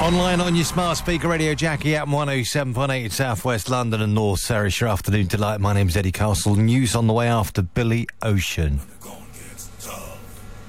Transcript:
Online on your smart speaker radio, Jackie at 107.8 in South West London and North Surrey. Your afternoon delight. My name's Eddie Castle. News on the way after Billy Ocean.